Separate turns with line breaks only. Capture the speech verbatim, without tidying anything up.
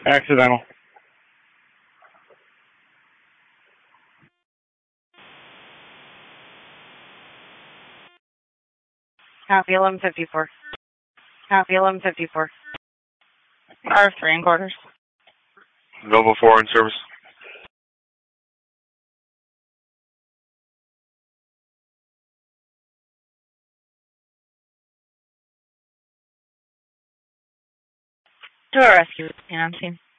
Accidental.
Copy eleven fifty-four. Copy eleven fifty-four. R three and quarters.
Nova four in service.
To our rescue, on scene.